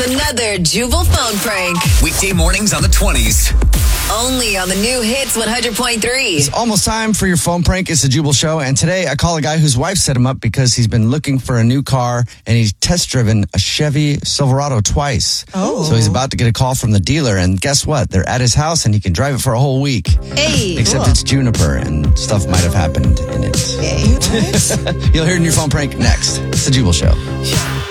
another Jubal phone prank. Weekday mornings on the 20s. Only on the new Hits 100.3. It's almost time for your phone prank. It's the Jubal Show. And today I call a guy whose wife set him up because he's been looking for a new car and he's test driven a Chevy Silverado twice. Oh. So he's about to get a call from the dealer. And guess what? They're at his house and he can drive it for a whole week. Hey. Except it's Juniper and stuff might have happened in it. Hey, what? You'll hear it in your phone prank next. It's the Jubal Show.